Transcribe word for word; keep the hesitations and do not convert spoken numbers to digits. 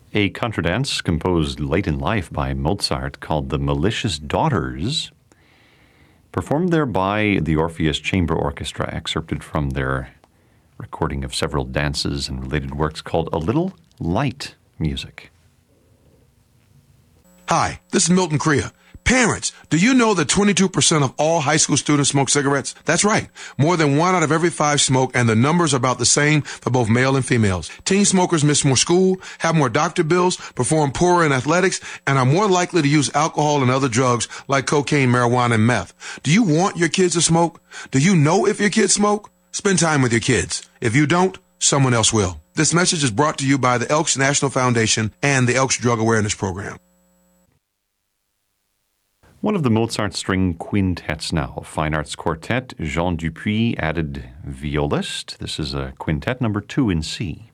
A contradance composed late in life by Mozart called The Malicious Daughters, performed there by the Orpheus Chamber Orchestra, excerpted from their recording of several dances and related works called A Little Light Music. Hi, this is Milton Crea. Parents, do you know that twenty-two percent of all high school students smoke cigarettes? That's right. More than one out of every five smoke, and the numbers are about the same for both male and females. Teen smokers miss more school, have more doctor bills, perform poorer in athletics, and are more likely to use alcohol and other drugs like cocaine, marijuana, and meth. Do you want your kids to smoke? Do you know if your kids smoke? Spend time with your kids. If you don't, someone else will. This message is brought to you by the Elks National Foundation and the Elks Drug Awareness Program. One of the Mozart string quintets now, Fine Arts Quartet, Jean Dupuis added violist. This is a quintet number two in C.